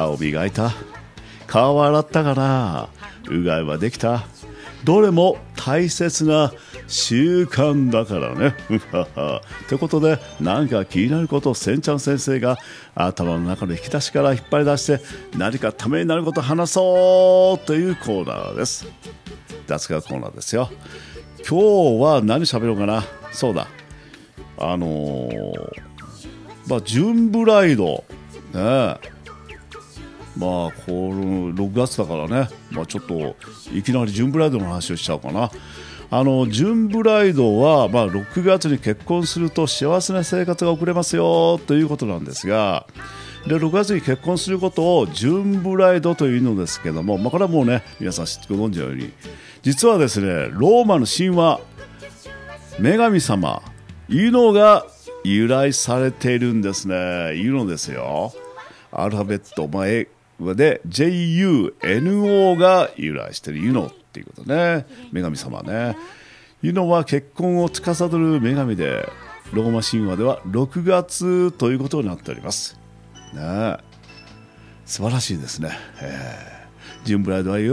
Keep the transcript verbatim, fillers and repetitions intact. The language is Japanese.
歯を磨いた、顔を洗ったかな、うがいはできた、どれも大切な習慣だからねってことで、何か気になることをせんちゃん先生が頭の中の引き出しから引っ張り出して、何かためになることを話そうというコーナーです。雑学コーナーですよ。今日は何喋ろうかな。そうだ、あのー、まあジューンブライドね、まあこのろくがつだからね、まあ、ちょっといきなりジューンブライドの話をしちゃおうかな。あのジューンブライドは、まあ、ろくがつに結婚すると幸せな生活が送れますよということなんですが、でろくがつに結婚することをジューンブライドというのですけども、まあ、これはもうね皆さんご存知のように、実はですねローマの神話、女神様ユノが由来されているんですね。ユノですよ。アルファベット前で ジェイユーエヌオー が由来しているユノっていうことね。女神様ね。ユノは結婚を司る女神で、ローマ神話ではろくがつということになっておりますね。素晴らしいですね。えー、ジューンブライドは